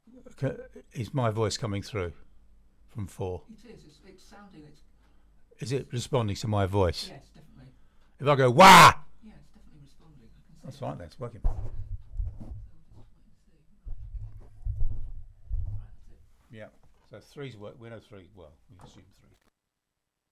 Is my voice coming through from 4? It is. It's sounding. Is it responding to my voice? Yes, definitely. If I go wah, Yeah, it's definitely responding. I can see. that's fine. That's working. Yeah. So 3's work. We know 3. Well, we assume 3.